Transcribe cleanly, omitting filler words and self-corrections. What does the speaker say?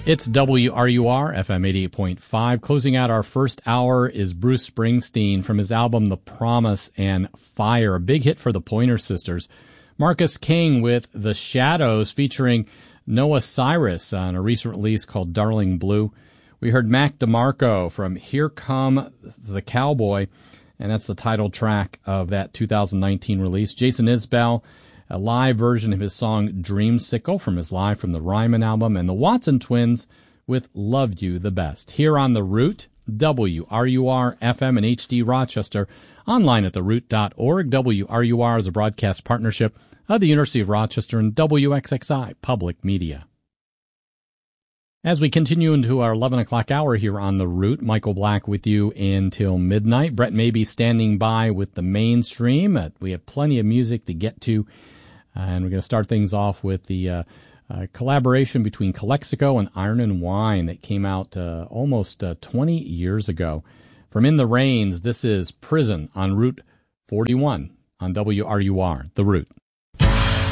It's WRUR, FM 88.5. Closing out our first hour is Bruce Springsteen from his album The Promise and Fire, a big hit for the Pointer Sisters. Marcus King with The Shadows featuring Noah Cyrus on a recent release called Darling Blue. We heard Mac DeMarco from Here Come the Cowboy, and that's the title track of that 2019 release. Jason Isbell, a live version of his song Dreamsicle from his Live from the Ryman album, and the Watson Twins with Love You the Best. Here on The Root, WRUR FM and HD Rochester, online at theroot.org. WRUR is a broadcast partnership of the University of Rochester and WXXI Public Media. As we continue into our 11 o'clock hour here on The Root, Michael Black with you until midnight. Brett Mabee standing by with the mainstream. We have plenty of music to get to. And we're going to start things off with the collaboration between Calexico and Iron and Wine that came out almost 20 years ago. From In the Rains, this is Prison on Route 41 on WRUR, The Root.